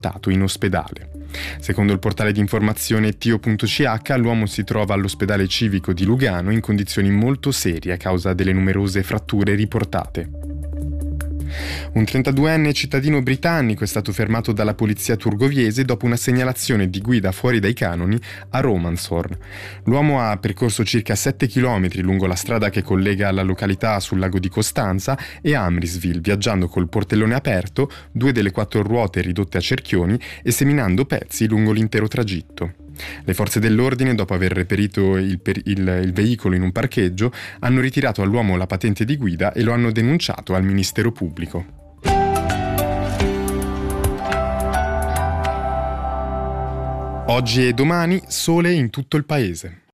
in ospedale. Secondo il portale di informazione Tio.ch, l'uomo si trova all'ospedale civico di Lugano in condizioni molto serie a causa delle numerose fratture riportate. Un 32enne cittadino britannico è stato fermato dalla polizia turgoviese dopo una segnalazione di guida fuori dai canoni a Romanshorn. L'uomo ha percorso circa 7 km lungo la strada che collega la località sul lago di Costanza e Amrisville, viaggiando col portellone aperto, 2 delle 4 ruote ridotte a cerchioni e seminando pezzi lungo l'intero tragitto. Le forze dell'ordine, dopo aver reperito il veicolo in un parcheggio, hanno ritirato all'uomo la patente di guida e lo hanno denunciato al Ministero Pubblico. Oggi e domani, sole in tutto il paese.